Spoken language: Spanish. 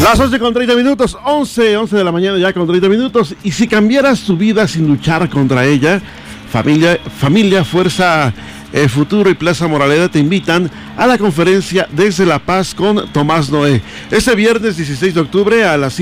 Las 11 con 30 minutos, 11 de la mañana ya con 30 minutos. Y si cambiaras tu vida sin luchar contra ella, Familia, Fuerza Futuro y Plaza Moraleda te invitan a la conferencia Desde la Paz con Tomás Noé. Este viernes 16 de octubre a las